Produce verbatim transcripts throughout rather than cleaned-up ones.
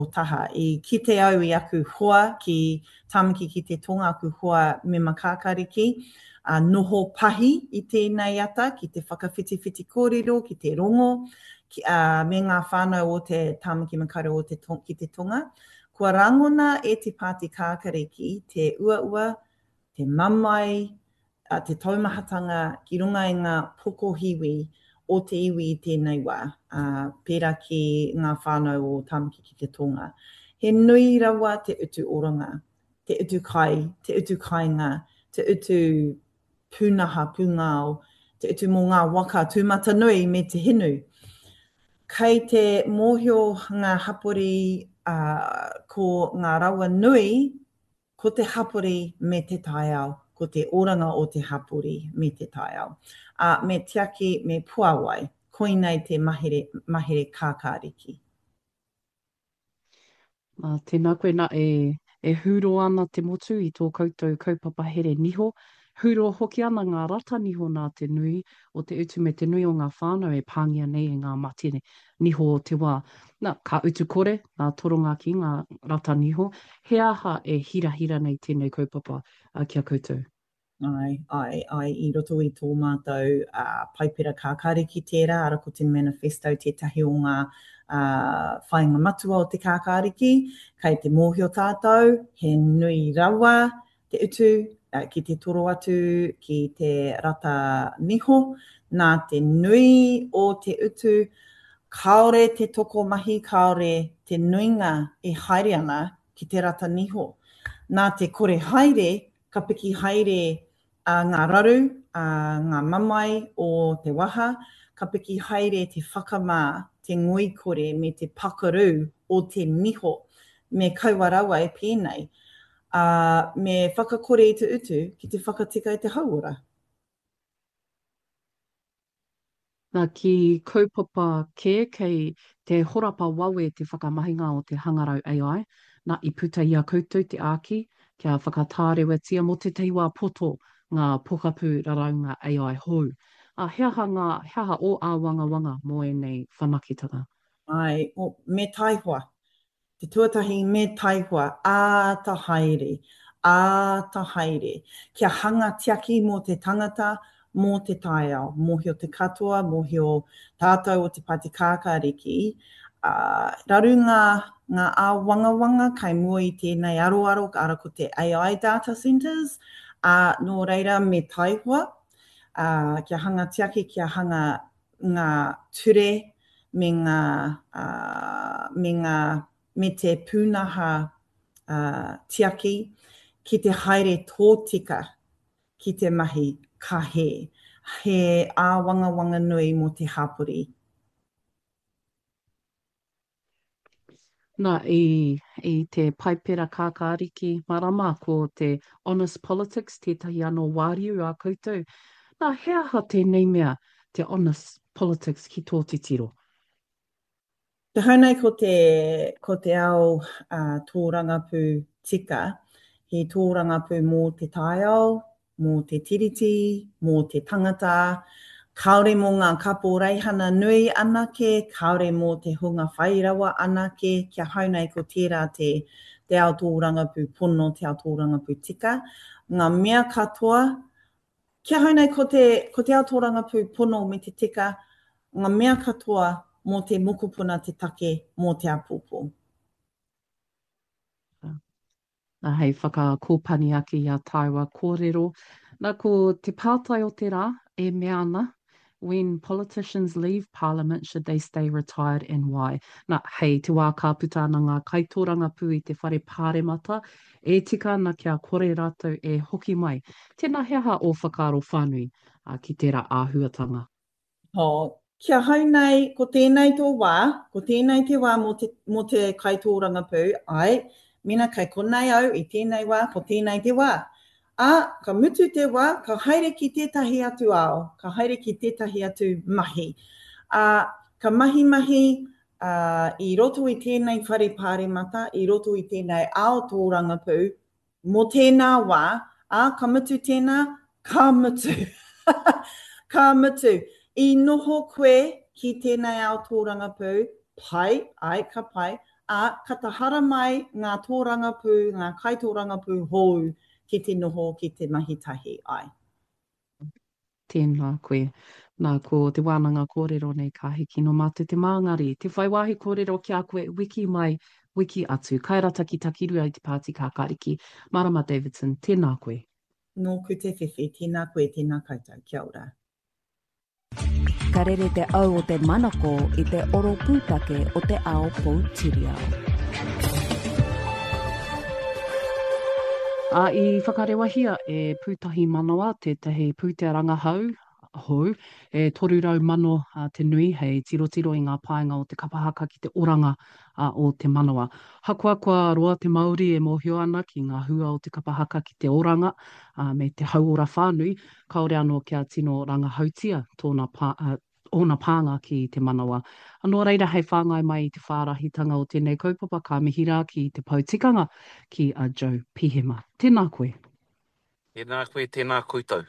taha. I kite au I aku hoa ki tamaki ki te tonga aku hoa me makakariki. A noho pahi I tēnei ata ki te whakawhitiwhiti kōrero, ki te rongo, ki, uh, me ngā whānau o te tamaki makaru o te tong, ki te tonga. Kua rangona e te pāti kākariki, te ua-ua, te mamai, uh, te taumahatanga ki runga i ngā pokohiwi o te iwi I tēnei wā, uh, pērā ki ngā whānau o tamaki ki te tonga. He nui rawa te utu oranga, te utu kai, te utu kainga, te utu pūnaha, pūngao, te utu mō ngā waka tūmata nui me te hinu. Kei te mōhio ngā hapori uh, ko ngā rawa nui, ko te hapori me te taiao, ko te oranga o te hapori me te taiao. Uh, me tiaki me puawai, koinei te mahere, mahere kākāriki. Uh, tēnā koe nā e, e huro ana te motu I tō koutou kaupapa here niho. Huro hoki ana ngā rata niho nā te nui o te utu me te nui o ngā whānau e pāngia nei I ngā mate niho o te wā. Nā, ka utu kore, ngā toronga ki ngā rata niho. He aha e hira-hira nei tēnei kaupapa uh, kia koutou. Ai, ai, ai, I roto I tō mātou uh, paipera kākāriki tērā, ara ko te manifesto tētahi o ngā uh, whainga matua o te kākāriki, kei te mōhio tātou, he nui rawa, te utu, uh, ki te toro atu, ki te rata niho, nā te nui o te utu, kaore te toko mahi, kaore te nuinga e haere ana ki te rata niho. Nā te kore haere, ka piki haere a ngā raru, a ngā mamai o te waha, ka piki haere te whakamā, te ngoikore me te pakaru o te niho, me kaua rawa e pēnei, uh, me whakakore I te utu ki te whakatika I te hauora. Nā ki kaupapa ke kei te horapa wawe te whakamahinga o te hangarau A I, nā I puta I a koutou te āki, kia whakatārewatia mo te teiwā poto ngā pokapū raraunga A I hou. A heaha ngā, heaha o a wanga wanga mo e nei whanakitanga. Ai, o, me taihua. Te tuatahi me taihua, ā ta haere, ā ta haere. Kia hanga tiaki mō te tangata, mō te taiao, mōhio te katoa, mōhio tātou o te pāti kākāriki. Uh, raru ngā, ngā ā-wangawanga kai mua I tēnei aroaro, ara ko te A I data centers, uh, nō reira me taihua, uh, kia hanga tiaki, kia hanga ngā ture, me ngā, uh, me ngā, me te pūnaha uh, tiaki, ki te haere tōtika, ki te mahi ka he. He ā-wangawanga nui mo te hapori. Nā, I, I te paipera kākāriki marama ko te honest politics, tētahi anō wāriu a koutou. Nā, he aha tēnei mea te honest politics ki tō te tiro? Te haunei ko te, ko te ao uh, tō rangapū tika, he tō rangapū mō te taiao, mō te tiriti, mō te tangata, kaore mō ngā kapo reihana nui anake, kaore mō te hunga whairawa anake, kia haunei ko tērā te, te ao tō rangapū pono, te ao tō rangapū tika. Ngā mea katoa, kia haunei ko te, ko te ao tō rangapū pono me te tika, ngā mea katoa mō te mokopuna te take mō te apopo. Nā hei whakakōpani ake I a Taiwa kōrero. Nā ko te pātai o te rā, e mea ana, when politicians leave parliament, should they stay retired and why? Nā hei te wā ka puta ana ngā kaitoranga pū I te whare pāremata, e tika ana kia kore rātou e hoki mai. Tēnā heaha o whakaro whānui uh, ki tērā āhuatanga. Ho, kia haunei, ko tēnei tō wā, ko tēnei te wā mō te, mō te kaitōranga pū, ai, mina kai konei au I tēnei wā, ko tēnei te wā. A, ka mutu te wā, ka haere ki tētahi atu ao, ka haere ki tētahi atu mahi. A, ka mahi mahi uh, I roto I tēnei whare pāremata, I roto I tēnei ao tōranga pū, mō tēnā wā, a, ka mutu tēnā, ka mutu. Ka mutu. I noho koe ki tēnei ao tōranga pū, pai, ai ka pai, a katahara mai ngā tōranga pū, ngā kaitōranga pū hou ki te noho ki te mahitahi ai. Tēnā koe. Nā ko te wānanga kōrero nei ka hiki no mātu te māngari. Te whai wāhi kōrero ki a koe wiki mai, wiki atu. Kaira taki takiru ai te Pāti Kākāriki. Marama Davidson, tēnā koe. Nōku te whiwhi, tēnā koe, tēnā koutou. Kia ora. Ka rere te au o te manako i te oro pūtake o te ao Poutireo. A i whakarewahia e pūtahi manawa, tētahi pūtearanga hau, hou, e torurau mano a te nui hei tiro tiro i ngā paenga o te kapahaka ki te oranga a, o te manawa. Hakua kua roa te Māori e mōhio ana ki ngā hua o te kapahaka ki te oranga a, me te hauora whānui, kaore anō kia tino rangahautia tōna pā, a, ona pānga ki te manawa. Anō reira hei whāngai mai i te whārahitanga o tēnei kaupapa ka mihira ki te pautikanga ki a Joe Pihema. Tēnā koe. Tēnā koe, tēnā koutou.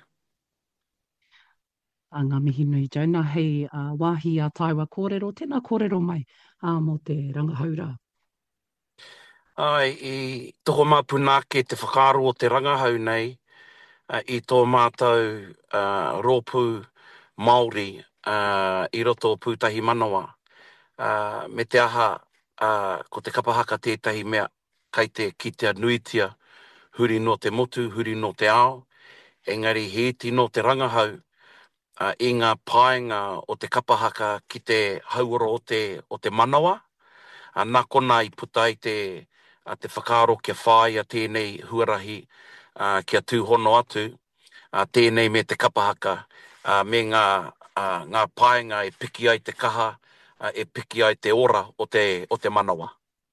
A ngā mihi nui Joe, nā hei uh, wāhi a Taiwa kōrero, tēnā kōrero mai uh, mō te rangahaura. Ai, i toho māpunake te whakaaro o te rangahau nei, uh, i tō mātou uh, rōpū Māori uh, i roto o pūtahi manawa. Uh, me te aha, uh, ko te kapahaka tētahi mea, kai te kitea nuitia, huri no te motu, huri no te ao, engari he iti no te rangahau, uh, i ngā paenga o te kapahaka ki te hauora o te, o te manawa, uh, nā kona i puta i te, uh, te whakaaro kia whai a tēnei huarahi uh, kia tūhono atu, uh, tēnei me te kapahaka, uh, me ngā, uh, ngā paenga e piki ai te kaha, uh, e piki ai te ora o te, o te manawa.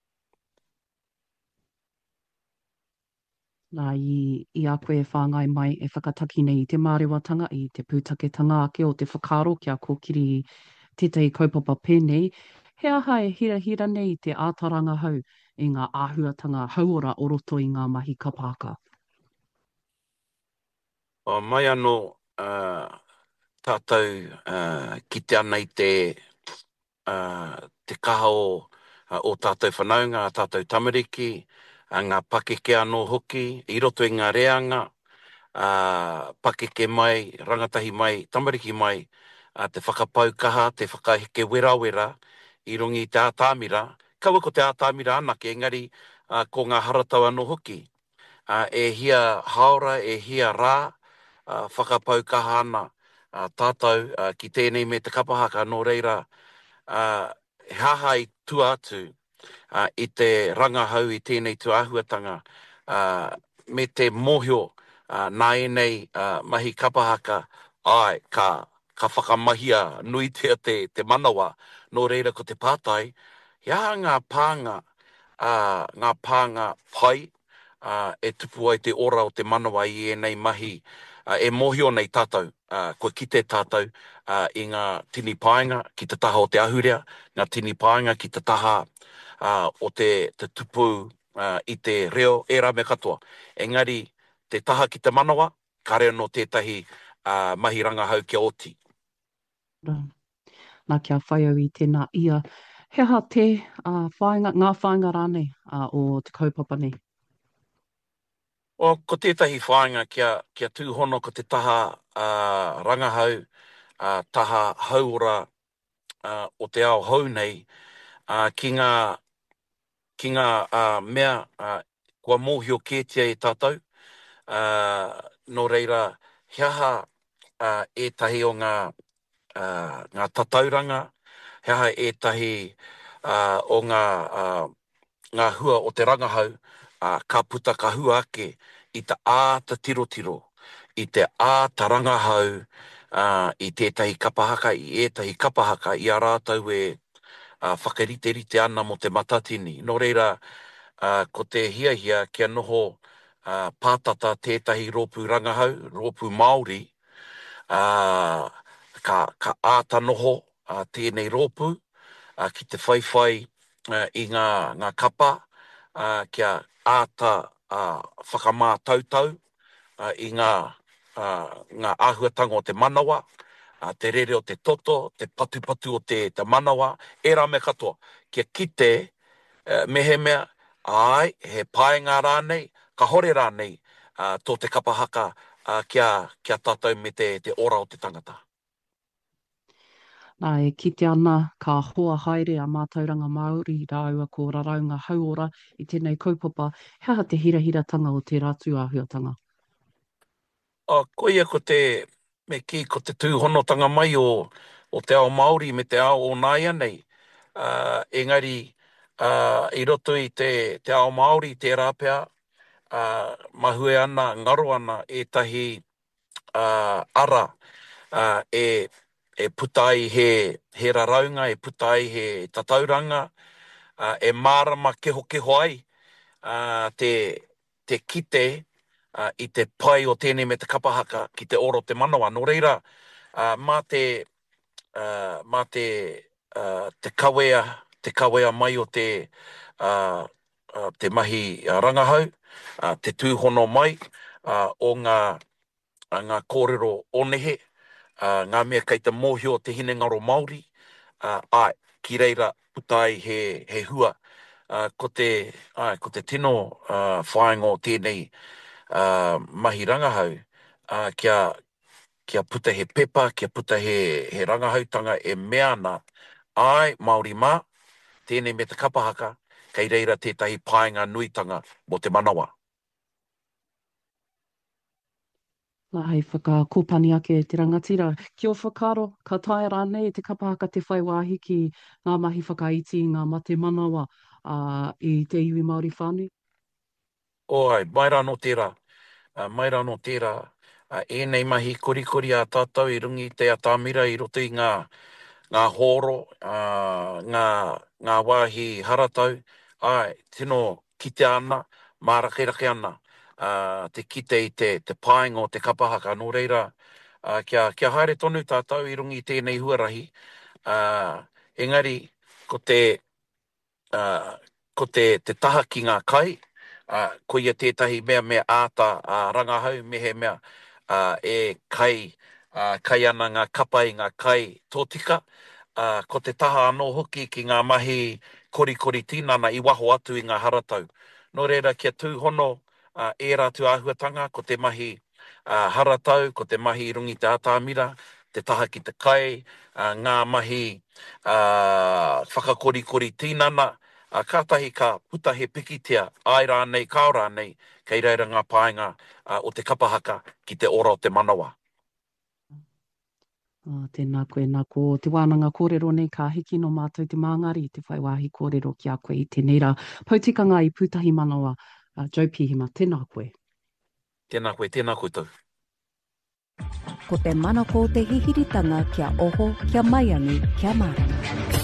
Nā i, i a koe whāngai mai e whakataki nei i te mārewatanga i te pūtaketanga ake o te whakaaro kia kōkiri tētahi kaupapa pēnei. He aha e hira hira nei i te ātaranga hau i ngā āhuatanga hauora o roto i ngā mahi kapahaka. O mai anō uh, tātou uh, ki te ana i te, uh, te kaha o, uh, o tātou whanaunga, tātou tamariki, uh, ngā pakeke anō hoki, i roto i ngā reanga, uh, pakeke mai, rangatahi mai, tamariki mai, uh, te whakapaukaha, te whakaheke wera wera, i rungi te ātāmira, kaua ko te ātāmira anake, engari uh, ko ngā haratau anō hoki. Uh, e hia haora, e hia rā, uh, whakapaukaha ana uh, tātou uh, ki tēnei me te kapahaka nō reira, uh, he haha i tu atu uh, i te rangahau i tēnei tu āhuatanga uh, me te mōhio uh, nā enei uh, mahi kapahaka ai ka, ka whakamahia nui tea te, te manawa nō reira ko te pātai, ia ngā pānga, uh, ngā pānga pai uh, e tupu ai te ora o te manawa i enei mahi uh, e mōhio nei tātou, uh, koe ki te tātou uh, i ngā tini paenga ki te taha o te ahurea, ngā tini paenga ki te taha uh, o te, te tupu uh, i te reo e rā me katoa. Engari, te taha ki te manawa, ka reo no tētahi uh, mahi rangahau kia oti. Nā kia whai au i tēnā ia. He aha te uh, whainga, ngā whainga rānei uh, o te kaupapa nei? O, ko tētahi whainga kia, kia tūhono ko te taha uh, rangahau, uh, taha hauora uh, o te ao hau nei, uh, ki ngā, ki ngā uh, mea uh, kua mōhio kētia e tātou, uh, no reira, he aha uh, ētahi o ngā, uh, ngā tatauranga, he aha ētahi uh, o ngā, uh, ngā hua o te rangahau, uh, ka puta ka hua ake i te āta tiro tiro, i te āta rangahau, uh, i tētahi kapahaka, i ētahi kapahaka, i a rātau e uh, whakarite rite ana mo te matatini. Nō reira, uh, ko te hia hia kia noho uh, pātata tētahi rōpū rangahau, rōpū Māori, uh, ka, ka āta noho uh, tēnei rōpū, uh, ki te whaiwhai uh, i ngā, ngā kapa, uh, kia āta uh, whakamā tautau uh, i ngā, uh, ngā āhuatanga o te manawa, uh, te rere o te toto, te patupatu o te, te manawa, e rā me katoa, kia kite uh, me he mea, ai, he paenga rānei, ka hore rānei, uh, tō te kapahaka uh, kia, kia tātou me te, te ora o te tangata. Nā e kite ana ka hoa haere a mātauranga Māori rāua ko raraunga hauora i tēnei kaupapa. Hea te hirahira-tanga o te rātu āhuatanga? O, ko ia ko te, me ki ko te tūhonotanga mai o, o te ao Māori me te ao o Nāia nei. Uh, engari, uh, i roto i te, te ao Māori, te rāpea, uh, mahue ana, ngaro ana, e tahi uh, ara, uh, e, e putai he, he raraunga, e putai he tatauranga, uh, e mārama keho keho ai, uh, te, te kite uh, i te pai o tēnei me te kapahaka ki te oro te manawa. Nō reira, uh, mā te, uh, mā te, uh, te kawea, te kawea mai o te, uh, uh, te mahi uh, rangahau, uh, te tūhono mai uh, o ngā, uh, ngā kōrero onehe, uh, ngā mea kei te mōhio te hinengaro Māori, uh, ai, ki reira putai he, he hua, uh, ko, te, ai, ko te tino uh, whaenga o tēnei uh, mahi rangahau, uh, kia, kia puta he pepa, kia puta he, he rangahautanga e mea ana, ai, Māori mā, tēnei me te kapahaka, kei reira tētahi paenga nuitanga mo te manawa. Nā hei whakakōpani ake te rangatira. Kia whakaro, ka tae rānei te kapahaka te whai wāhi ki ngā mahi whakaiti, ngā mate manawa uh, i te iwi Māori whānui. Oi, mai rā no tērā, uh, mai rā no tērā, uh, e nei mahi korikori a tātou i rungi te atamira i roto i ngā, ngā horo, uh, ngā, ngā wāhi haratau, ai, tino kite ana, mārakerake ana, uh, te kite i te, te paenga o te kapahaka, nō reira, uh, kia, kia haere tonu tātou i rungi tēnei huarahi, uh, engari, ko te, uh, ko te, te taha ki ngā kai, uh, ko ia tētahi mea mea āta uh, rangahau, me he mea uh, e kai, uh, kai ana ngā kapa i ngā kai tōtika, uh, ko te taha anō hoki ki ngā mahi korikori tīnana i waho atu i ngā haratau. Nō reira kia tūhono uh, e rātu āhuatanga, ko te mahi uh, haratau, ko te mahi rungi te ātāmira, te taha ki te kai, uh, ngā mahi uh, whakakorikori tīnana, uh, kātahi ka puta he pikitia, ai rānei, kao rānei, kei reira ngā paenga uh, o te kapahaka ki te ora o te manawa. Uh, tēnā koe, nā ko te wānanga kōrero nei ka hiki no mātou te māngari i te whai wāhi kōrero ki a koe i tēnei rā. Pautikanga i pūtahi manawa, uh, Joe Pihima, tēnā koe. Tēnā koe, tēnā koe tau. Ko te manako te hihiritanga kia oho, kia maiangi, kia marama.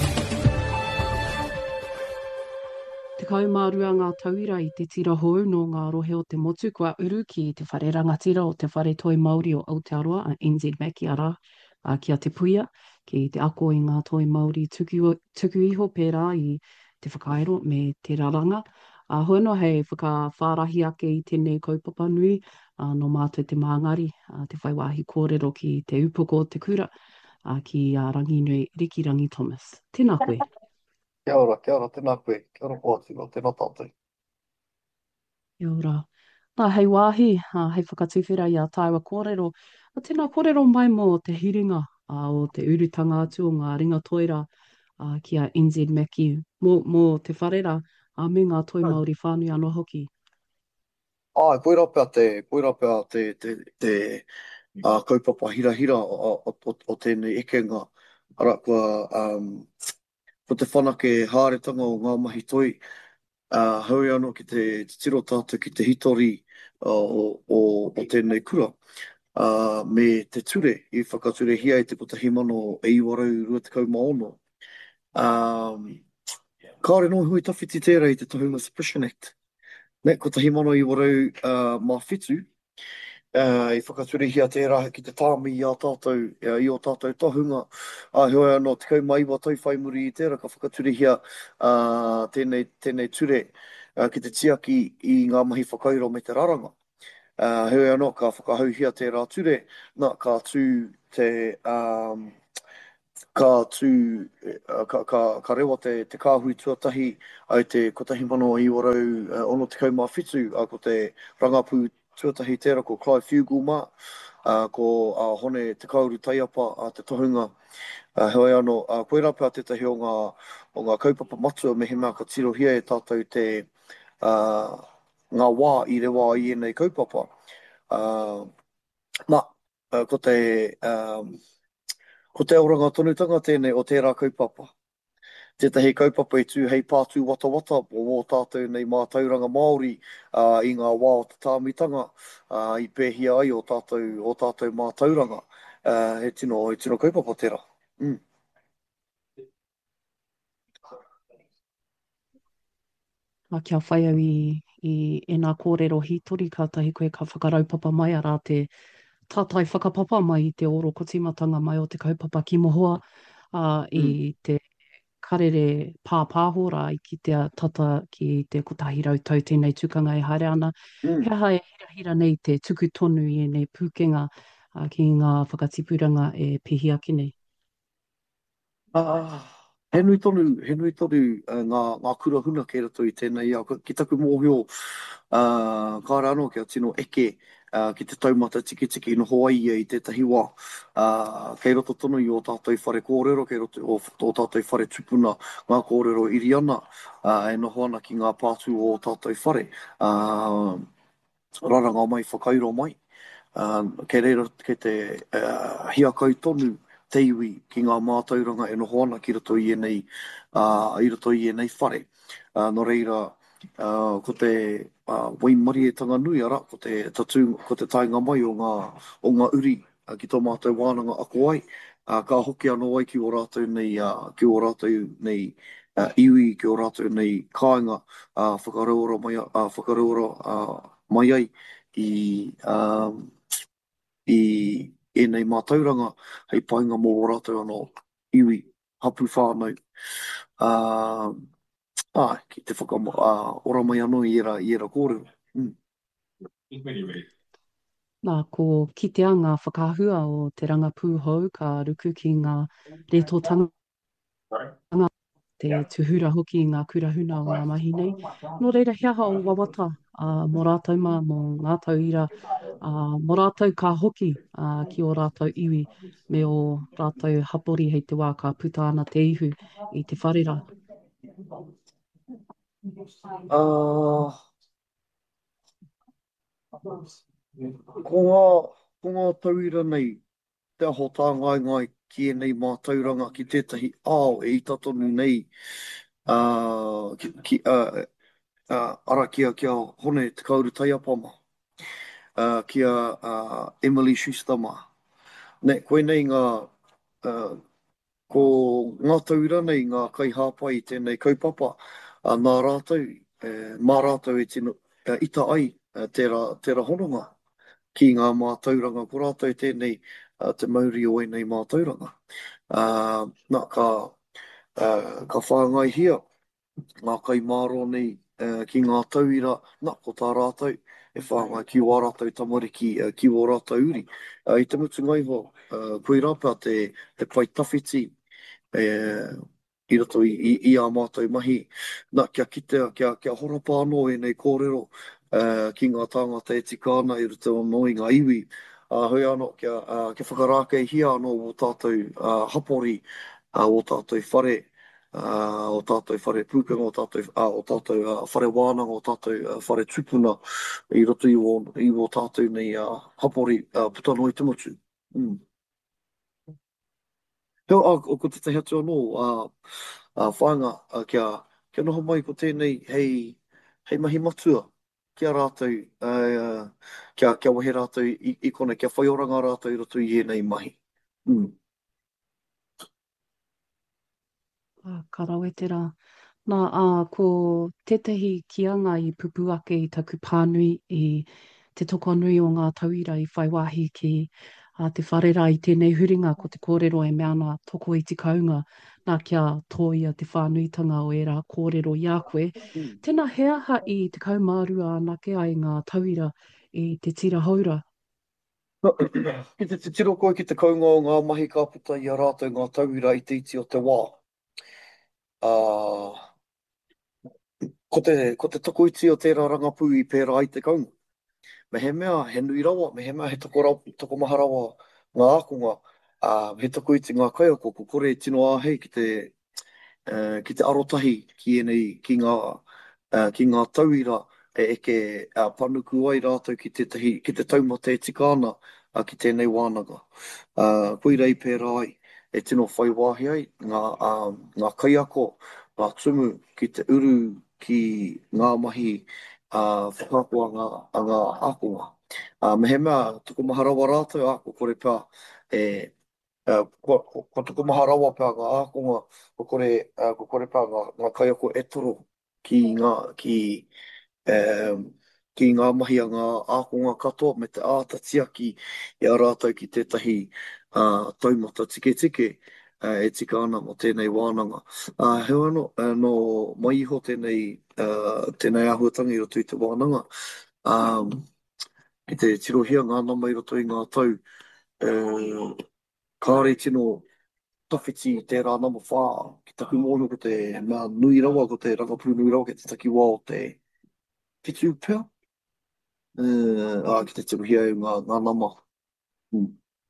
Te kaumārua ngā tauira i te tira hou no ngā rohe o te motu, kua uru ki te whare rangatira o te whare toi Māori o Aotearoa, a N Z Maki ara, a kia te puia, ki te ako i ngā toi Māori tuku, tuku iho pērā i te whakaero me te raranga. A hoeno hei whakawhārahi ake i tēnei kaupapa nui, a no mātou te māngari, a te whaiwāhi kōrero ki te upoko o te kura, a ki a rangi nui Riki Rangi Thomas. Tēnā koe. Kia ora, kia ora, tēnā koe, kia ora pōtino, tēnā tātou. Kia ora. Nā, hei wāhi, uh, hei whakatuwhera i a tāua kōrero. A tēnā kōrero mai mō te hiringa uh, o te urutanga atu o ngā ringa toira uh, ki a N Z Maki mō, mō te wharera a uh, me ngā toi Māori whānui anō hoki. Ai, koira pēr te, koira pēr te, te, te uh, kaupapa hira hira o, o, o, o tēnei ekenga. Ara kua, um, ko te whanake hāretanga o ngā mahi toi, uh, haui anō ki te, te tiro tātou ki te hitori uh, o, o, o tēnei kura. Uh, me te ture, i whakature hia i te putahi mano e iwarau rua te kaumaono. Um, Kāre no hui tawhiti tērā i te Tohunga Suppression Act. Ne, ko tahi mano i warau uh, mā whitu, uh, i whakature hia tērā ki te tāmi i a tātou, uh, i o tātou tohunga. A uh, hoi anō, te kaumaiwa tau whai muri i tērā, ka whakature hia uh, tēnei, tēnei ture uh, ki te tiaki i ngā mahi whakairo me te raranga. Uh, hoi anō, ka whakahau hia tērā ture, nā ka tū te... Um, ka tū, uh, ka, ka, ka rewa te, te kāhui tuatahi ai te kotahi mano i warau uh, ono te kaumā whitu a ko te rangapū tuatahi tērā ko Clive Fugleman, uh, ko uh, hone te kauru taiapa a te tohunga. Uh, heoi anō, uh, koe rā pēr tētahi o ngā, o ngā kaupapa matua me he mea ka tirohia e tātou te uh, ngā wā i rewa i enei kaupapa. Uh, ma, uh, ko te... Um, Ko te auranga tonutanga tēnei o tērā kaupapa. Tētahi kaupapa i tū hei pātū wata wata o mō tātou nei mā tauranga Māori uh, i ngā wā o te tāmitanga uh, i pēhia ai o tātou, o tātou mā tauranga. Uh, he tino, he tino kaupapa tērā. Mm. A kia whai au i, i e nā kōrero hitori kātahi koe ka whakaraupapa mai ara te tātai whakapapa mai i te oro kotimatanga mai o te kaupapa ki mohoa uh, i Mm. te karere pāpāhora i ki te tata ki te kotahi rautau tēnei tukanga e haere ana. Mm. He hae hira hira nei te tuku tonu i nei pūkenga uh, ki ngā whakatipuranga e pihi aki nei. Ah, he nui tonu, he nui tonu uh, ngā, ngā kura huna kei rato i tēnei ia. Ki taku mōhio, uh, kāre anō kia tino eke uh, ki te taumata tiki tiki no Hawaii i tētahi wā. Uh, kei roto tonu i o tātou whare kōrero, kei roto o, o tātou whare tupuna ngā kōrero iri ana, uh, e noho ana ki ngā pātū o tātou whare. Uh, raranga mai, whakairo mai. Uh, kei reira kei te uh, hiakau tonu te iwi ki ngā mātauranga e noho ana ki roto i enei, uh, i roto i enei whare. Uh, no reira, uh, ko te uh, waimari e tanga nui ara, ko te tatu, ko te tainga mai o ngā, o ngā uri uh, ki tō mātou wānanga ako ai. Uh, ka hoki anō ai ki o rātou nei, uh, ki o rātou nei uh, iwi, ki o rātou nei kāinga, uh, whakaroora mai, uh, whakaroora uh, mai ai i... Um, i enei mātauranga hei painga mō rātou anō iwi hapu whānau. Uh, ah, ki te whaka uh, ora mai anō i era, i era kōrero. Mm. Nā, ko kitea ngā whakahua o te ranga pūhou ka ruku ki ngā retotanga te tuhura hoki i ngā kurahuna o ngā mahi nei. Nō reira hiaha o wawata uh, mō rātou mā mō ngā tauira, uh, mō rātou ka hoki uh, ki o rātou iwi me o rātou hapori hei te wā ka puta ana te ihu i te wharera. Uh, ko ngā, ko ngā tauira nei, te aho tā ngai ngai ki e nei mātauranga ki tētahi ao e ita tonu nei uh, ki, ki, uh, uh, ara kia kia hone te kauru taiapama, uh, kia uh, Emily Schustama. Ne, koe nei ngā, uh, ko ngā taura nei ngā kai hāpai i tēnei kaupapa, uh, nā rātou, uh, mā rātou e tino, uh, ita ai uh, tērā, tērā hononga ki ngā mātauranga ko rātou tēnei uh, te mauri o enei mātauranga. Uh, nā, ka, uh, ka whāngai hia, ngā kai māro nei uh, ki ngā tauira, nā, ko tā rātou, e whāngai ki o rātou tamariki, uh, ki o rātou uri. Uh, I te mutu ngai ho, uh, koe rāpea te, te pai tawhiti, e, i roto i, i, i a mātou mahi. Nā, kia kitea, kia, kia horapa anō e nei kōrero, uh, ki ngā tāngata e tika ana i roto anō i ngā iwi. Uh, hoi anō, kia, uh, kia whakarākei hia anō o tātou uh, hapori, uh, o tātou whare, uh, o tātou whare pūkanga, o tātou, uh, o tātou uh, whare wānanga, o tātou uh, whare tupuna, i roto i o, i o tātou nei uh, hapori uh, putano i te mutu. Mm. Heo, a, o ko te te hatu anō, uh, uh, whānga, uh, kia, kia noho mai ko tēnei, hei, hei mahi matua, kia rātou, uh, kia, kia wahe rātou i, i kone, kia whaioranga rātou i roto i enei mahi. Mm. Ah, ka rawe te rā. Nā, uh, ko tētahi kianga i pupu ake i taku pānui i te toko nui o ngā tauira i whai wāhi ki uh, te wharera i tēnei huringa ko te kōrero e meana toko i te kaunga nā kia tōia te whānuitanga o era kōrero i a koe. Mm. Tēnā he aha i te kaumārua anake ai ngā tauira i te tira haura. Ki te titiro koe ki te kaunga o ngā mahi ka puta i a rātou ngā tauira i te iti o te wā. Uh, ko te, ko te toko iti o tērā rangapū i pērā i te kaunga. Me he mea, he nui rawa, me he mea, he toko, rau, toko maha rawa ngā akonga, uh, he toko iti ngā kaiako, ko kore tino a hei ki te, uh, ki te arotahi ki enei, ki ngā, uh, ki ngā tauira e eke uh, panuku ai rātou ki te, tahi, ki te taumata e tika ana uh, ki tēnei wānanga. Uh, koirei pērā ai, e tino whai wāhi ai, ngā, um, ngā kaiako, ngā tumu ki te uru ki ngā mahi uh, whakapua ngā, a ngā akonga. Uh, me he mea, tuku maha rawa rātou ako kore pā, e, uh, ko, ko, ko tuku maha rawa pā ngā akonga, ko kore, uh, ko kore pā ngā, ngā kaiako e toro ki ngā, ki, um, ki ngā mahi a ngā ākonga katoa me te ātatia ki i a rātou ki tētahi uh, taumata tike tike uh, e tika ana mo tēnei wānanga. Uh, he ano, uh, no mai iho tēnei, uh, tēnei ahuatanga i roto i te wānanga, um, ki te tirohia ngā nama i roto i ngā tau, uh, kāre tino tawhiti i tērā nama whā, ki taku mōno ko te mea nui rawa, ko te rangapū nui rawa, ki te taki wā o te whitu pēr. Uh, a ki te tirohia i ngā, ngā nama. Mm.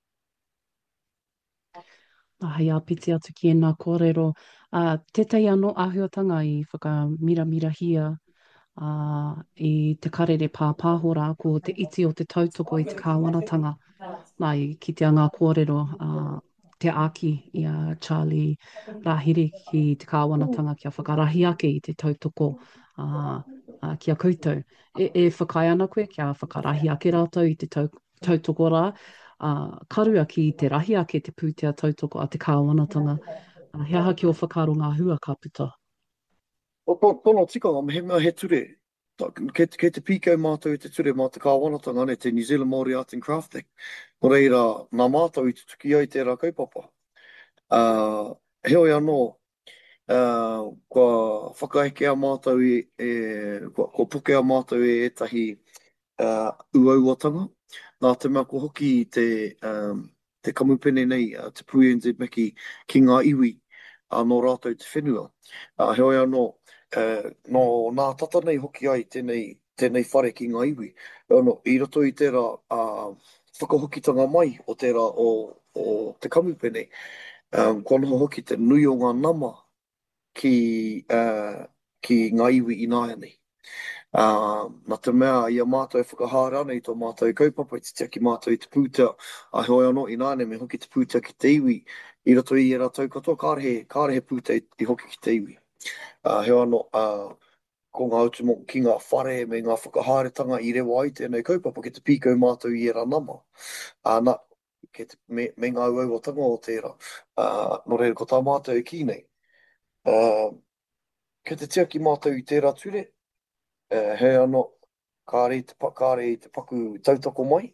Ahai a piti atu ki e nā kōrero. Uh, tētai anō āhuatanga i whakamiramira hia uh, i te karere pāpāhora ko te iti o te tautoko i te kāwanatanga. Nai, ki te anga kōrero, uh, te āki i a Charlie Rahiri ki te kāwanatanga kia whakarahi ake i te tautoko uh, uh, kia koutou. E, e whakai ana koe kia whakarahi ake rātou i te tau, tautoko rā. Uh, karua ki te rahi ake te pūtea tautoko a te kāwanatanga. Uh, he aha ki o whakaro ngā hua ka puta. O to, tono tikanga, me he mea he ture. Ta- Ke, ke te pīkau mātou i te ture mā te kāwanatanga ne, te New Zealand Māori Art and Crafting. Mo reira, nā mātou i te tuki ai tērā kaupapa. Uh, Heoi anō, uh, kua whakaeke a mātou i, e, kua, kua puke a mātou e etahi uh, uauatanga. Nā te mea ko hoki i te, um, te kamupene nei, uh, te Pui N Z Meki ki ngā iwi uh, no rātou te whenua. Uh, heoi anō, uh, no nā tata nei hoki ai tēnei, tēnei whare ki ngā iwi. Ano, i roto i tērā uh, whakahokitanga mai o tērā o, o te kamupene, um, kua noho hoki te nui o ngā nama ki, uh, ki ngā iwi i nāianei. Uh, nā te mea i a mātou e whakahāra ana i tō mātou kaupapa i te tia ki mātou i te pūtea a hoi anō i nāne me hoki te pūtea ki te iwi i roto i e rātou katoa kārehe, kārehe pūtea i, i hoki ki te iwi. Uh, hoi anō uh, ko ngā utu mo ki ngā whare me ngā whakahāretanga i rewa ai tēnei kaupapa ki te pīkau mātou i e rā nama. Uh, nā, ke te, me, me ngā uauatanga o tērā. Uh, no reira ko tā mātou e ki nei. Uh, ke te tia ki mātou i tērā ture, uh, he anō kāre, te, pa- kāre i te paku tautoko mai.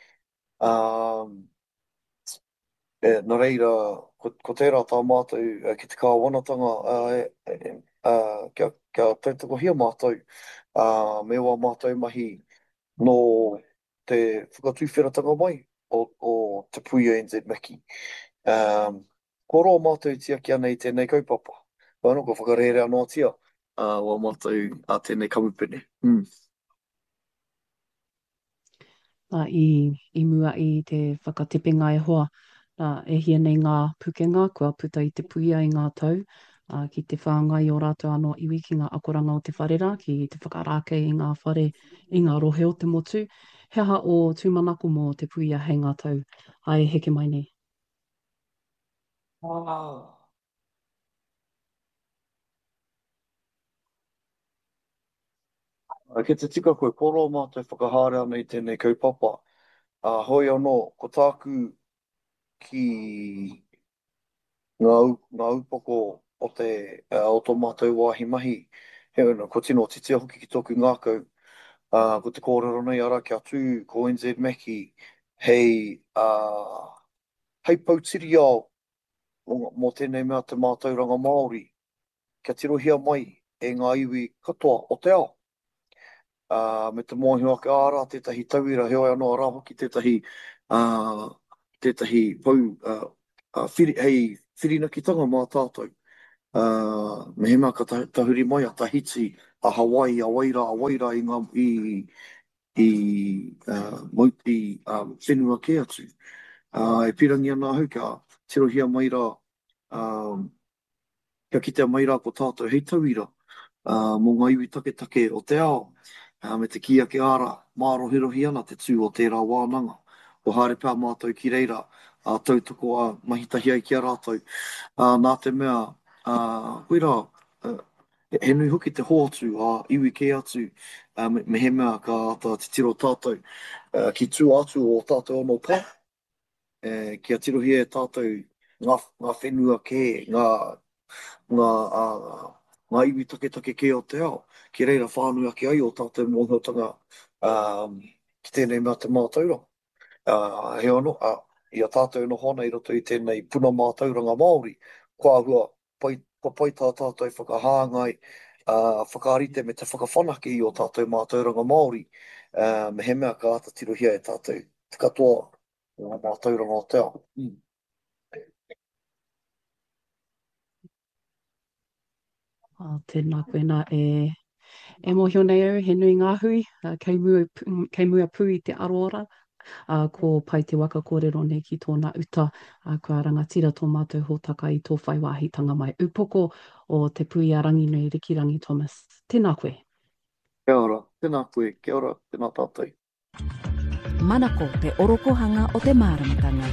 Um, e, nā reira, ko, ko tērā tā mātou uh, ki te kāwanatanga uh, e, e, uh, kia, kia tautoko hia mātou, uh, me wā mātou mahi no te whakatūwhiratanga mai o, o te Pui N Z Meki. Um, ko roa mātou tia ki ana i tēnei kaupapa. Wano, ko whakarere anō tia uh, wā mātou a tēnei kamupene. Mm. Uh, i, I mua i te whakatepenga e hoa. Uh, e hia nei ngā pukenga, kua puta i te puia i ngā tau, uh, ki te whāngai o rātou anō iwi ki ngā akoranga o te wharera, ki te whakarāke i ngā whare, i ngā rohe o te motu. He aha o tūmanako mō te puia hei ngā tau. Ai, heke mai nei. Ah. Ke te tika koe poro mātou whakahāre ana i tēnei kaupapa. Uh, hoi anō, ko tāku ki ngā, u- ngā upoko o te uh, o tō mātou wāhi mahi. He ana, ko tino titia hoki ki tōku ngākau. Uh, ko te kōrero nei ara kia tū, ko N Z Meki, hei, uh, hei pautiri ao mō, mō tēnei mea te mātauranga Māori. Kia tirohia mai e ngā iwi katoa o te ao. uh, me te mōhio ake ārā, tētahi tauira, heo anō rā hoki tētahi, uh, tētahi pau, uh, uh, whiri, hei whirinakitanga mā tātou. Uh, me he mea ka ta- tahuri mai a Tahiti, a Hawaii, a Waira, a Waira i ngā, i, i, uh, mau, i um, whenua ke atu. Uh, e pirangi ana hau ka tirohia mai rā, um, kia kitea mai rā ko tātou hei tauira, uh, mō ngā iwi take take o te ao, uh, me te kia ke ara, mārohirohi ana te tū o tērā wānanga. O haere pā mātou ki reira, uh, tautoko a mahitahi ai ki a rātou. Uh, nā te mea, uh, koe rā, uh, he nui hoki te hoatu a iwi ke atu, uh, me, me he mea ka ata te tiro tātou, uh, ki tū atu o tātou anō pā, e, kia tirohia e tātou ngā, ngā whenua ke, ngā, ngā, uh, ngā iwi take take ke o te ao, ki reira whānui ake ai o tātou mōhiotanga um, ki tēnei mea te mātaura. Uh, he ono, uh, i a tātou no hona i roto i tēnei puna mātauranga Māori, kua hua, pai, kua pai tā tātou i whakahāngai, uh, whakarite me te whakawhanake i o tātou mātauranga Māori, uh, me he mea ka ata tirohia e tātou, te katoa o ngā mātauranga o te ao. Mm. Uh, tēnā koe nā e, e mōhio nei au, he nui ngā hui, uh, kei, mua, pu- kei mua pui te aroara, uh, ko pai te waka kōrero nei ki tōna uta, uh, kua rangatira tō mātou hōtaka i tō whaiwāhitanga mai upoko o te pui a rangi nei Rikirangi Thomas. Tēnā koe. Kia ora, tēnā koe, kia ora, tēnā tātou. Manako te orokohanga o te māramatanga.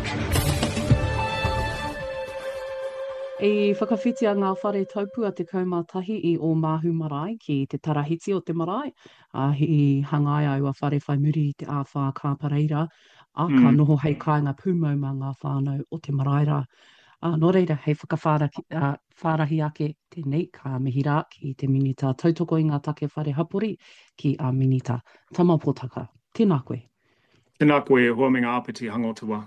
E whakawhitia ngā whare taupua te kaumātahi i o Māhu Marae ki te tarahiti o te marae. Uh, hi hangai au a whare whai muri i te āwha kāpareira, a ka Mm. noho hei kāinga pūmau mā ngā whānau o te maraera. Uh, nō reira, hei whakawharahi uh, wharahi ake tēnei ka mihi rā ki te minita tautoko i ngā take whare hapori ki a minita tamapōtaka. Tēnā koe. Tēnā koe, hoa me ngā apiti hangotua.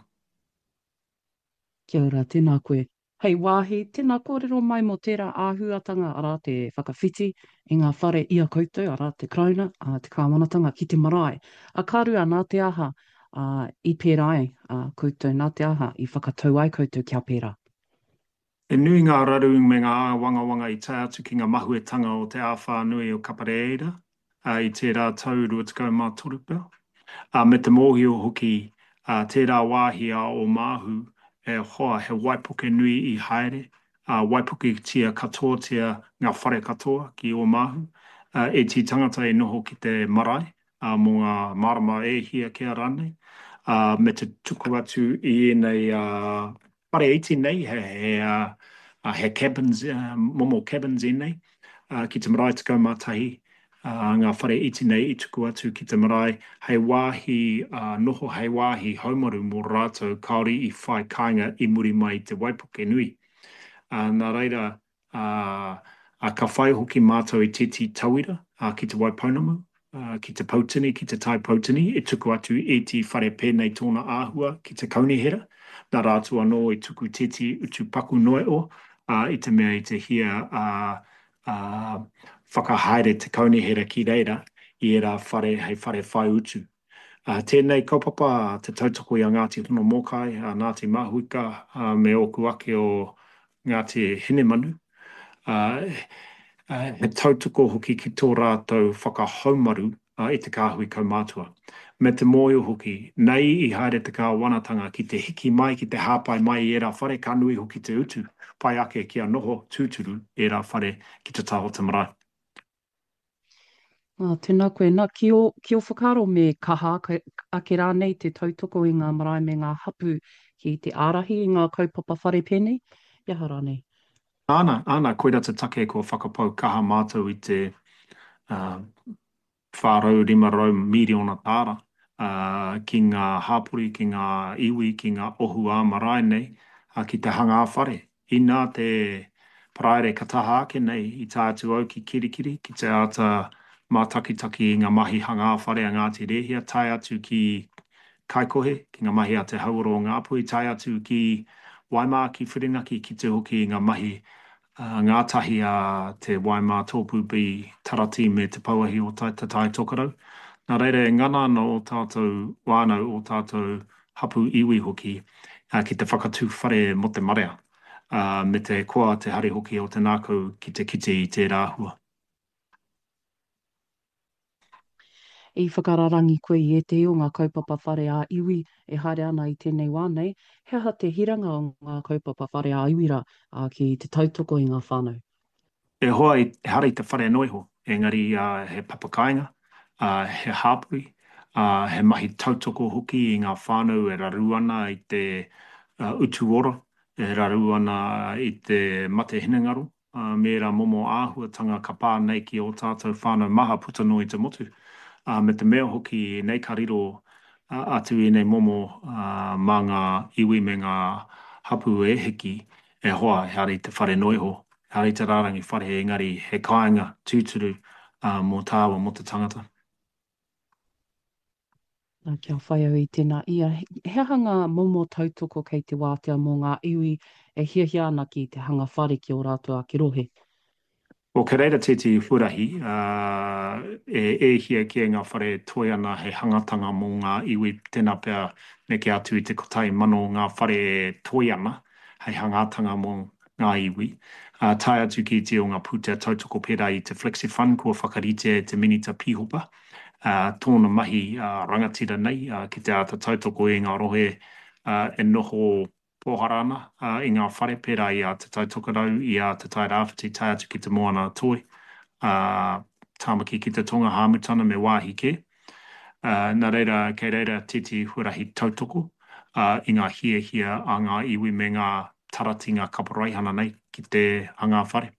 Kia ora, tēnā koe. Hei wāhi, tēnā kōrero mai mo tērā āhuatanga ara te whakawhiti i ngā whare ia koutou ara te krauna, a te kāwanatanga ki te marae. A kārua nā te aha uh, i pērai uh, koutou, nā te aha i whakatau ai koutou kia pērā. E nui ngā raru me ngā wanga wanga i tai atu ki ngā mahuetanga o te āwha nui o Kapareira, uh, i tērā tau rua tukau mā torupea. Uh, me te mōhio hoki, uh, tērā wāhia o Māhu, e hoa he waipuke nui i haere, uh, waipuke tia katoa tia ngā whare katoa ki o Māhu, uh, e ti tangata e noho ki te marae, uh, mō ngā marama e hia kia rānei, uh, me te tuku atu i nei uh, whare iti nei, he, he, uh, uh, he cabins, uh, momo cabins i nei, uh, ki te marae tukau mātahi, Uh, ngā whare iti nei i tuku atu ki te marae, hei wāhi, uh, noho hei wāhi haumaru mō rātou kaori i whai kāinga i muri mai te waipuke nui. Uh, nā reira, uh, uh, ka whai hoki mātou i titi tauira uh, ki te waipaunamu, uh, ki te pautini, ki te tai pautini, i tuku atu i ti whare pēnei tōna āhua ki te kaunihera, nā rātou anō i tuku titi utu paku noe o, uh, i te mea i te hia uh, uh, whakahaere te kaunihera ki reira i era whare, hei whare whai utu. Uh, tēnei kaupapa te tautoko i a Ngāti Tono Mokai, a Ngāti Mahuika, uh, me oku ake o Ngāti Hinemanu. Uh, uh, he tautoko hoki ki tō rātou whakahaumaru uh, i te kāhui kaumātua. Me te mōio hoki, nei i haere te kāwanatanga ki te hiki mai, ki te hāpai mai i era whare ka nui hoki te utu, pai ake ki a noho tūturu i era whare ki te taho te marae. Uh, tēnā koe, nā ki o, ki o whakaro me kaha, ka, ake rānei te tautoko i ngā marae me ngā hapu ki te ārahi i ngā kaupapa whare pēnei. Ia rānei. Ana, ana, koera te take ko whakapau kaha mātou i te uh, whārau rima rau miriona tāra uh, ki ngā hāpuri, ki ngā iwi, ki ngā ohu ā marae nei, uh, ki te hanga whare. I nā te praere kataha ake nei i tā atu au ki kirikiri, ki te ata mātakitaki i ngā mahi hanga whare a Ngāti Rehia, tai atu ki Kaikohe, ki ngā mahi a te hauoro o Ngāpui, tai atu ki Waimā, ki Whirinaki, ki te hoki i ngā mahi uh, ngā tahi a te Waima tōpupi tarati me te pauahi o tai, te tai tokarau. Nā reire, ngana no o tātou wānau o tātou hapu iwi hoki uh, ki te whakatū whare mo te marea. Uh, me te koa te hari hoki o te nākau ki te kite i te rāhua. I whakararangi koe i e te o ngā kaupapa whare a iwi e haere ana i tēnei wānei, he aha te hiranga o ngā kaupapa whare a iwira a ki te tautoko i ngā whānau. E hoa i e hara i te whare noiho, engari uh, he papakainga, uh, he hāpui, uh, he mahi tautoko hoki i ngā whānau e raru ana i te uh, utu ora, e raru ana i te mate hinangaru, uh, mērā momo āhuatanga ka pā nei ki o tātou whānau maha puta no i te motu. Uh, me te mea hoki nei ka riro uh, atu i nei momo uh, mā ngā iwi me ngā hapu e heki e hoa he ara i te whare noiho, he ara i te rārangi whare engari he kāinga tūturu uh, mō tāua mō te tangata. Nā kia whai au i tēnā ia. He aha ngā momo tautoko kei te wātea mō ngā iwi e hiahia ana ki te hanga whare ki o rātua ki rohe. O ke reira te te hurahi, uh, e e hia ki ngā whare toi ana he hangatanga mō ngā iwi tēnā pēr me ke atu i te kotai mano ngā whare toi ana hei hangatanga mō ngā iwi. Uh, tai atu ki te o ngā putea tautoko pēra i te Flexi Fund kua whakarite te minita pihopa. Uh, tōna mahi uh, rangatira nei uh, ki te ata tautoko i ngā rohe uh, e noho pōharana uh, i ngā whare pēra i a te tautokarau, i a te tai rāwhiti, tai atu ki te moana toi, uh, tāmaki ki te tonga hāmutana me wāhi ke. Uh, nā reira, kei reira titi hurahi tautoko, uh, i ngā hia hia a ngā iwi me ngā tarati ngā kaparaihana nei ki te hanga whare.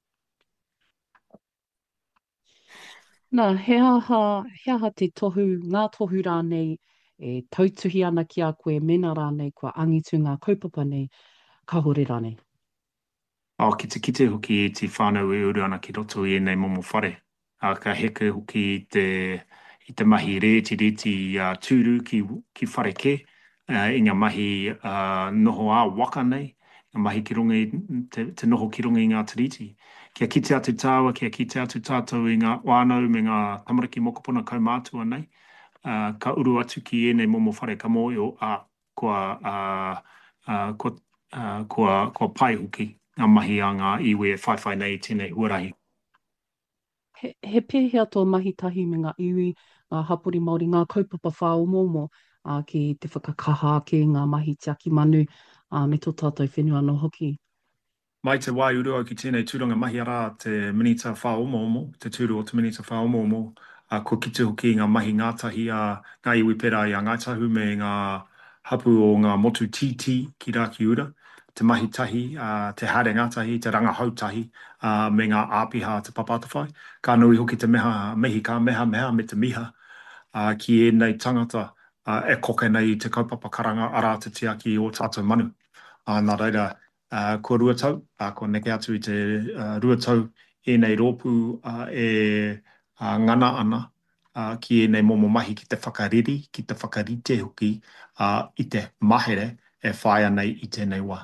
Nā, he aha, he aha te tohu, ngā tohu rānei e tautuhi ana ki a koe mena rānei kua angitu ngā kaupapa nei, ka hore rānei. O, ki te kite hoki i te whānau e uru ana ki roto i nei momo whare. A, ka heke hoki i te, i te mahi reti reti uh, tūru ki, ki whare ke, uh, i ngā mahi uh, noho a waka nei, ngā mahi ki runga, te, te noho ki runga i ngā tiriti. Kia kite atu tāua, kia kite atu tātou i ngā wānau me ngā tamariki mokopuna kaumātua nei, uh, ka uru atu ki e nei momo whare ka mōio a kua, uh, uh, kua, uh, kua, kua pai hoki. Ngā mahi a ngā iwi e whaiwhai nei tēnei huarahi. He, he pēhea tō mahi tahi me ngā iwi, ngā hapori Māori, ngā kaupapa whāo momo uh, ki te whakakaha ki ngā mahi te aki manu uh, me tō tātou whenua no hoki. Mai te wai uru au ki tēnei tūranga mahi ara te minita whaomo omo, te tūru o te minita whaomo omo, a ko kite hoki ngā mahi ngātahi a ngā iwi pera i a Ngaitahu me ngā hapu o ngā motu titi ki Raki Ura, te mahi tahi, uh, te haere ngātahi, te ranga hautahi, uh, me ngā āpiha te papatawhai. Ka nui hoki te meha, mehi ka meha meha me te miha uh, ki e nei tangata uh, e koke nei te kaupapa karanga ara te te aki o tātou manu. Uh, nā reira, uh, ko ruatau, uh, ko neke atu i te uh, ruatau e nei rōpū uh, e uh, ngana ana uh, ki e nei momo mahi ki te whakariri, ki te whakarite hoki uh, i te mahere e whaia nei i tēnei wā.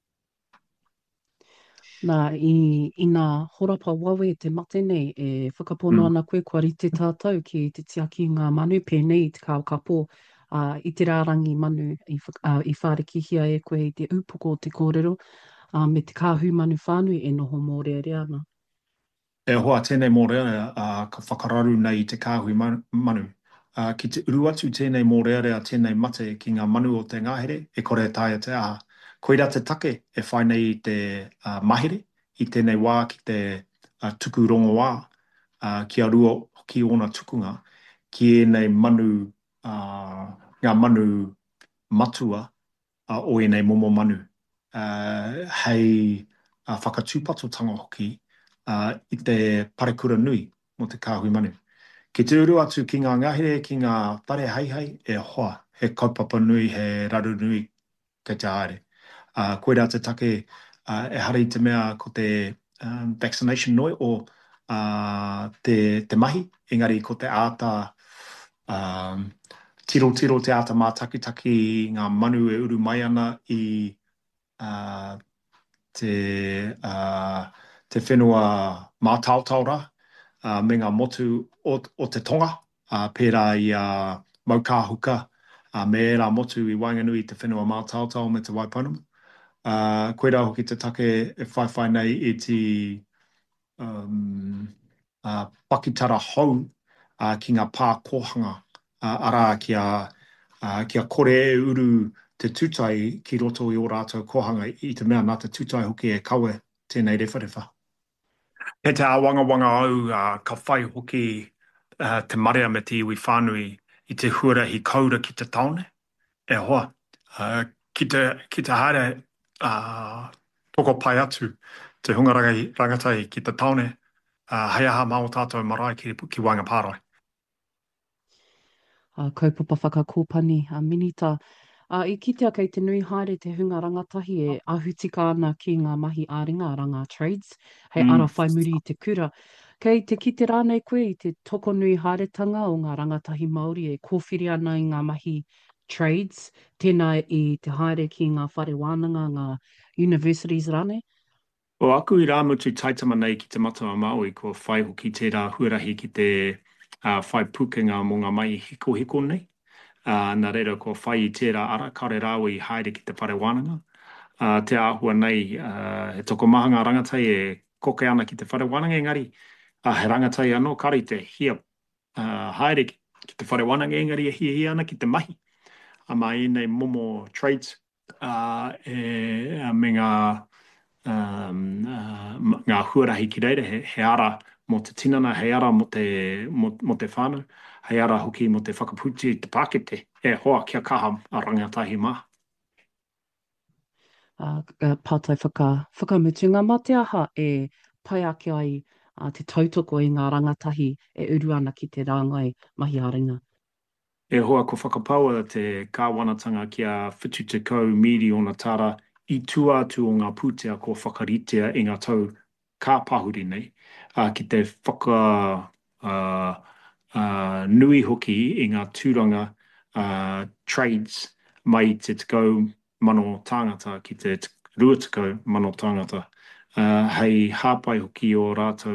Nā, i, i ngā horapa wawe te mate nei, e whakapono Mm. ana koe kua rite tātou ki te tiaki ngā manu pēnei te kao kapo uh, i te rārangi manu i, uh, i whārekihia e koe i te upoko o te kōrero uh, me te kāhu manu whānui e noho mōreare ana. E hoa tēnei mōrearea uh, ka whakararu nei i te kāhui manu. manu. Uh, ki te uru atu tēnei mōrearea tēnei mate ki ngā manu o te ngāhere, e kore tāia te aha. Koira te take e whai nei i te uh, mahere, i tēnei wā ki te uh, tuku rongo wā, uh, ki a rua ki ona tukunga, ki e nei manu, uh, ngā manu matua uh, o e nei momo manu. Uh, hei uh, whakatūpatotanga hoki, uh, i te parekura nui mo te kāhui manu. Ki te uru atu ki ngā ngahere, ki ngā whare haihai, e hoa, he kaupapa nui, he raru nui kei te haere. Uh, koera te take uh, e hari te mea ko te um, vaccination noi o uh, te, te mahi, engari ko te āta um, tiro tiro te āta mā taki taki ngā manu e uru mai ana i uh, te, uh, te whenua mātautaura, uh, me ngā motu o, o te tonga, uh, pērā i a uh, maukāhuka, uh, me era motu i Wainganui te whenua mātautau me te Waiponamu. Uh, koe rā hoki te take e whaiwhai nei i te um, uh, pakitara hou uh, ki ngā pā kōhanga uh, ara kia, uh, kia kore e uru te tūtai ki roto i o rātou kōhanga i te mea nā te tūtai hoki e kawe tēnei rewharewha. He te awanga wanga au uh, ka whai hoki uh, te marea me te iwi whānui i te huarahi kaura ki te taone. E hoa, uh, ki te, ki te haere uh, toko pai atu te hungarangai rangatai ki te taone, uh, hei aha mao tātou marae ki, ki Wainga Pārai. Uh, kaupapa whakakōpani, a uh, minita. Uh, I kitea kei te nui haere te hunga rangatahi e ahutika ana ki ngā mahi āringa, ranga trades, hei mm. ara whai muri i te kura. Kei te kite rānei koe i te toko nui haeretanga o ngā rangatahi Māori e kōwhiri ana i ngā mahi trades, tēnā i te haere ki ngā whare wānanga, ngā universities rānei? O aku i rā mutu taitama nei ki te matua Māui, ko whai hoki tērā huarahi ki te uh, whai pukenga mō ngā mai hiko hiko nei. Uh, nā reira ko whai i tērā ara, kare rāu i haere ki te whare wānanga. Uh, te āhua nei, uh, he toko maha ngā rangatai e koke ana ki te whare wānanga, engari, uh, he rangatai anō, kare te hia uh, haere ki, ki te whare wānanga, engari e hia hia ana ki te mahi. A mai nei momo trades, uh, e, uh, me ngā, um, uh, ngā huarahi ki reira, he, he ara mo te tinana, he ara mo te, mo, mo te whānau, hei ara hoki mo te whakaputi te pakete, e hoa kia kaha a rangatahi mā. Uh, pātai whaka, whakamutunga mā te aha e pai ake ai uh, te tautoko i ngā rangatahi e uru ana ki te rāngai mahi āringa. E hoa ko whakapaua te kāwanatanga kia whitu te kau miri o na tāra i tuatu o ngā pūtea ko whakaritea i ngā tau kāpahuri nei, uh, ki te whaka... Uh, Uh, nui hoki i ngā tūranga uh, trades mai te tekau mano tāngata ki te rua tekau mano tāngata. Uh, hei hāpai hoki o rātou